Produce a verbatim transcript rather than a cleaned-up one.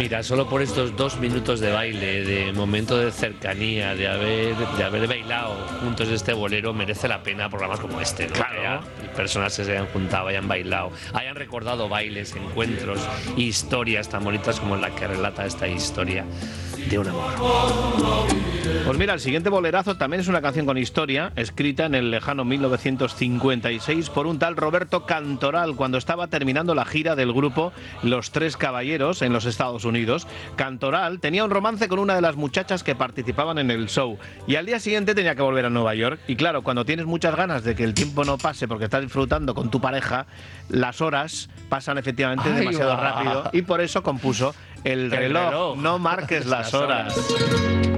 mira, solo por estos dos minutos de baile, de momento de cercanía, de haber, de haber bailado juntos este bolero, merece la pena programas como este, ¿no? Claro. Que haya personas que se hayan juntado, hayan bailado, hayan recordado bailes, encuentros, historias tan bonitas como la que relata esta historia de un amor. Pues mira, el siguiente bolerazo también es una canción con historia, escrita en el lejano mil novecientos cincuenta y seis por un tal Roberto Cantoral, cuando estaba terminando la gira del grupo Los Tres Caballeros en los Estados Unidos. Cantoral tenía un romance con una de las muchachas que participaban en el show y al día siguiente tenía que volver a Nueva York. Y claro, cuando tienes muchas ganas de que el tiempo no pase porque estás disfrutando con tu pareja, las horas pasan efectivamente Ay, demasiado va. rápido y por eso compuso El reloj, reloj. no marques las Las horas. horas.